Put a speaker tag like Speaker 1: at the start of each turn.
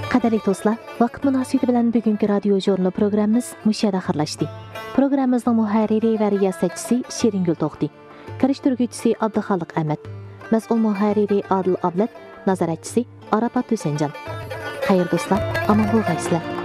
Speaker 1: Qadarli do'stlar, vaqt munosabati bilan bugungi radio jurnal programmamiz mushada xirlashdi. Programmamizning muharriri va riyosatchisi Shiringul To'xti, kirishtiruvchisi Abduxoliq Ahmad, mas'ul muharriri Adil Ablat, nazoratchisi Arafat Husaynjon. Xayr do'stlar, omon bo'lgaysizlar.